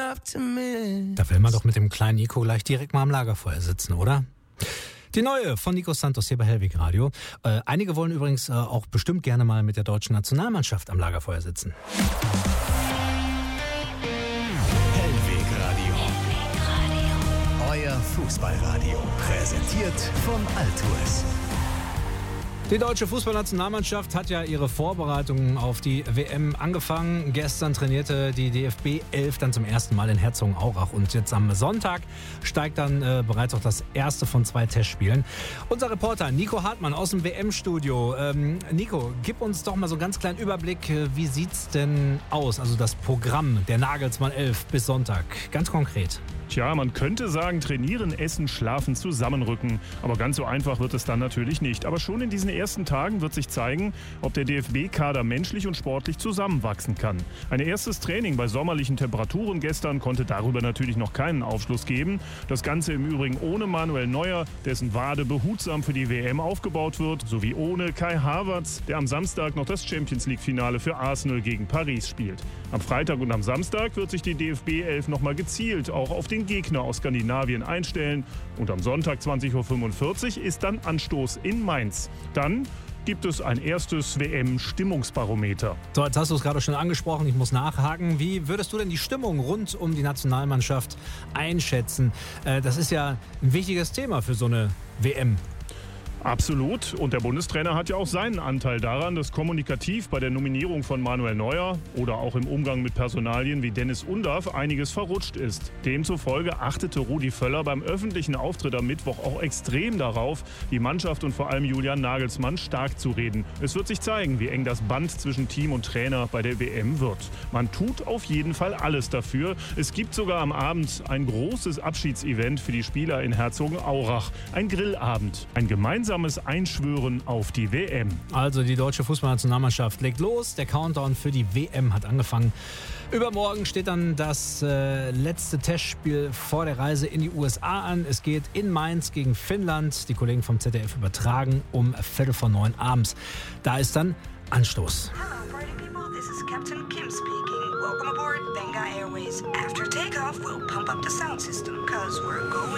Da will man doch mit dem kleinen Nico gleich direkt mal am Lagerfeuer sitzen, oder? Die neue von Nico Santos hier bei Hellweg Radio. Einige wollen übrigens auch bestimmt gerne mal mit der deutschen Nationalmannschaft am Lagerfeuer sitzen. Hellweg Radio. Euer Fußballradio. Präsentiert von Altours. Die deutsche Fußballnationalmannschaft hat ja ihre Vorbereitungen auf die WM angefangen. Gestern trainierte die DFB 11 dann zum ersten Mal in Herzogenaurach. Und jetzt am Sonntag steigt dann bereits auch das erste von 2 Testspielen. Unser Reporter Nico Hartmann aus dem WM-Studio. Nico, gib uns doch mal so einen ganz kleinen Überblick. Wie sieht's denn aus? Also das Programm der Nagelsmann 11 bis Sonntag. Ganz konkret. Tja, man könnte sagen, trainieren, essen, schlafen, zusammenrücken. Aber ganz so einfach wird es dann natürlich nicht. Aber schon in diesen ersten Tagen wird sich zeigen, ob der DFB-Kader menschlich und sportlich zusammenwachsen kann. Ein erstes Training bei sommerlichen Temperaturen gestern konnte darüber natürlich noch keinen Aufschluss geben. Das Ganze im Übrigen ohne Manuel Neuer, dessen Wade behutsam für die WM aufgebaut wird, sowie ohne Kai Havertz, der am Samstag noch das Champions-League-Finale für Arsenal gegen Paris spielt. Am Freitag und am Samstag wird sich die DFB 11 nochmal gezielt auch auf den Gegner aus Skandinavien einstellen. Und am Sonntag 20.45 Uhr ist dann Anstoß in Mainz. Dann gibt es ein erstes WM-Stimmungsbarometer. So, jetzt hast du es gerade schon angesprochen, ich muss nachhaken. Wie würdest du denn die Stimmung rund um die Nationalmannschaft einschätzen? Das ist ja ein wichtiges Thema für so eine WM. Absolut. Und der Bundestrainer hat ja auch seinen Anteil daran, dass kommunikativ bei der Nominierung von Manuel Neuer oder auch im Umgang mit Personalien wie Dennis Undav einiges verrutscht ist. Demzufolge achtete Rudi Völler beim öffentlichen Auftritt am Mittwoch auch extrem darauf, die Mannschaft und vor allem Julian Nagelsmann stark zu reden. Es wird sich zeigen, wie eng das Band zwischen Team und Trainer bei der WM wird. Man tut auf jeden Fall alles dafür. Es gibt sogar am Abend ein großes Abschiedsevent für die Spieler in Herzogenaurach. Ein Grillabend. Ein gemeinsames Einschwören auf die WM. Also die deutsche Fußballnationalmannschaft legt los. Der Countdown für die WM hat angefangen. Übermorgen steht dann das letzte Testspiel vor der Reise in die USA an. Es geht in Mainz gegen Finnland. Die Kollegen vom ZDF übertragen um 8:45 abends. Da ist dann Anstoß. Hello, party people. This is Captain Kim speaking. Welcome aboard Benga Airways. After takeoff, we'll pump up the sound system, cause we're going